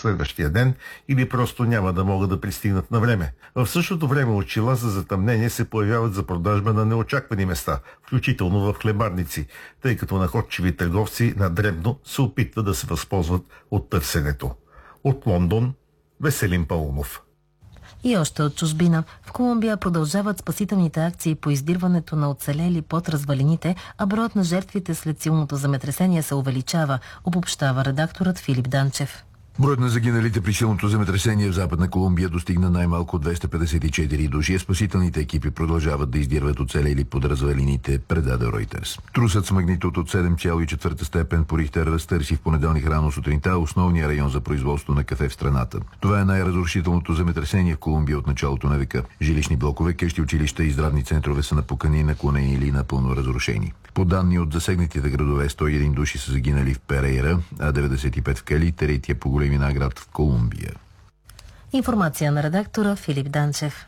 следващия ден или просто няма да могат да пристигнат на време. В същото време очила за затъмнение се появяват за продажба на неочаквани места, включително в хлебарници, тъй като находчиви търговци на дребно се опитват да се възползват от търсенето. От Лондон, Веселин Паунов. И още от чужбина. В Колумбия продължават спасителните акции по издирването на оцелели под развалините, а броят на жертвите след силното земетресение се увеличава, обобщава редакторът Филип Данчев. Броят на загиналите при силното земетресение в Западна Колумбия достигна най-малко 254 души. Спасителните екипи продължават да издирват оцелели под развалините, предаде Reuters. Трусът с магнитуд от 7,4 степен по Рихтер разтърси в понеделник рано сутринта основния район за производство на кафе в страната. Това е най-разрушителното земетресение в Колумбия от началото на века. Жилищни блокове, къщи, училища и здравни центрове са напукани, наклонени или напълно разрушени. По данни от засегнатите градове, 101 души са загинали в Перейра, а 95 в Кали, третия по големина град в Колумбия. Информация на редактора Филип Данчев.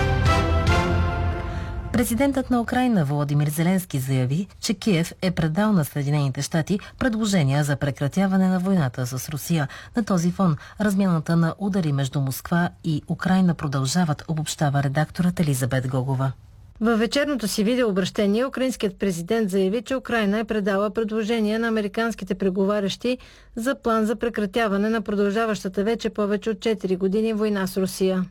Президентът на Украйна Володимир Зеленски заяви, че Киев е предал на Съединените щати предложения за прекратяване на войната с Русия. На този фон размяната на удари между Москва и Украйна продължават, обобщава редакторът Елизабет Гогова. Във вечерното си видеообращение украинският президент заяви, че Украйна е предала предложение на американските преговарящи за план за прекратяване на продължаващата вече повече от 4 години война с Русия.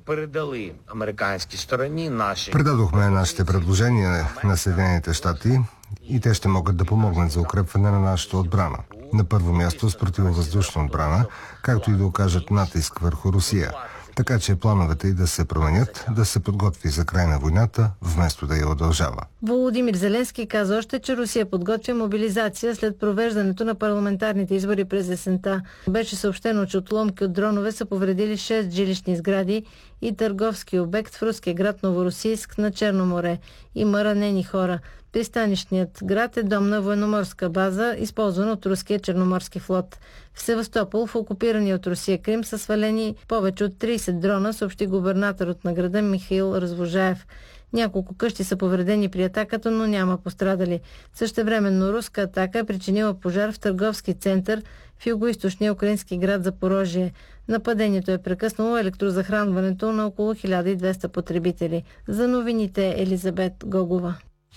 Предадохме нашите предложения на Съединените щати и те ще могат да помогнат за укрепване на нашата отбрана. На първо място с противовъздушна отбрана, както и да окажат натиск върху Русия. Така че плановете и да се променят, да се подготви за край на войната, вместо да я удължава. Володимир Зеленски каза още, че Русия подготвя мобилизация след провеждането на парламентарните избори през есента. Беше съобщено, че отломки от дронове са повредили 6 жилищни сгради и търговски обект в руския град Новоросийск на Черно море. Има ранени хора. Пристанищният град е дом на военноморска база, използвана от руския черноморски флот. В Севастопол, в окупирания от Русия Крим, са свалени повече от 30 дрона, съобщи губернаторът на града Михаил Развожаев. Няколко къщи са повредени при атаката, но няма пострадали. Същевременно руска атака е причинила пожар в търговски център в югоизточния украински град Запорожие. Нападението е прекъснало електрозахранването на около 1200 потребители. За новините Елизабет Гогова.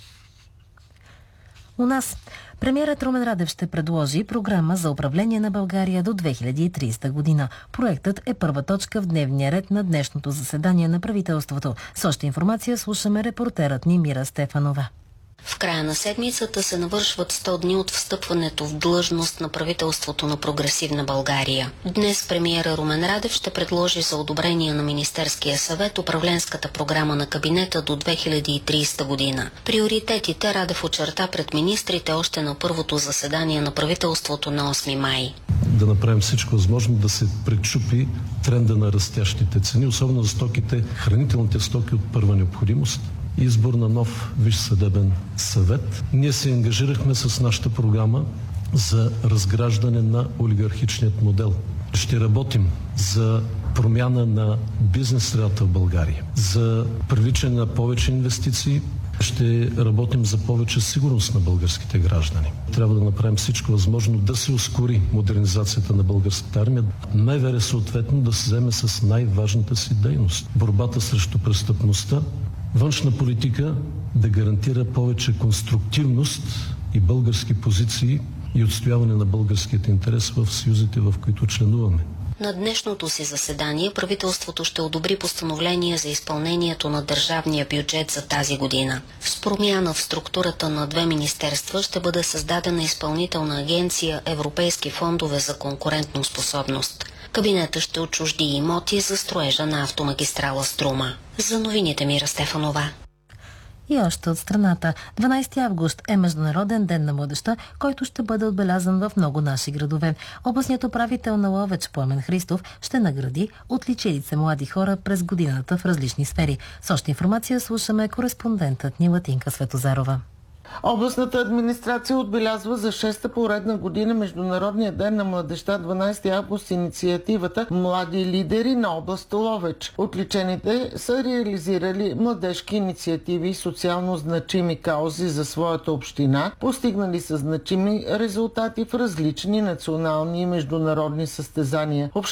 У нас премиерът Румен Радев ще предложи програма за управление на България до 2030 година. Проектът е първа точка в дневния ред на днешното заседание на правителството. С още информация слушаме репортерът ни Мира Стефанова. В края на седмицата се навършват 100 дни от встъпването в длъжност на правителството на прогресивна България. Днес премиера Румен Радев ще предложи за одобрение на Министерския съвет управленската програма на кабинета до 2030 година. Приоритетите Радев очерта пред министрите още на първото заседание на правителството на 8 май. Да направим всичко възможно да се пречупи тренда на растящите цени, особено за стоките, хранителните стоки от първа необходимост. Избор на нов Висш съдебен съвет. Ние се ангажирахме с нашата програма за разграждане на олигархичният модел. Ще работим за промяна на бизнес средата в България, за привличане на повече инвестиции. Ще работим за повече сигурност на българските граждани. Трябва да направим всичко възможно да се ускори модернизацията на българската армия. МВР съответно да се вземе с най-важната си дейност – борбата срещу престъпността. Външна политика да гарантира повече конструктивност и български позиции и отстояване на българският интерес в съюзите, в които членуваме. На днешното си заседание правителството ще одобри постановление за изпълнението на държавния бюджет за тази година. С промяна в структурата на 2 министерства ще бъде създадена изпълнителна агенция Европейски фондове за конкурентно способност. Кабинета ще отчужди имоти за строежа на автомагистрала Струма. За новините Мира Стефанова. И още от страната. 12 август е Международен ден на младежта, който ще бъде отбелязан в много наши градове. Областният управител на Ловеч Пламен Христов ще награди отличили се млади хора през годината в различни сфери. С още информация слушаме кореспондентът ни Латинка Светозарова. Областната администрация отбелязва за 6-та поредна година Международния ден на младежта 12 август инициативата «Млади лидери на област Ловеч». Отличените са реализирали младежки инициативи и социално значими каузи за своята община, постигнали са значими резултати в различни национални и международни състезания.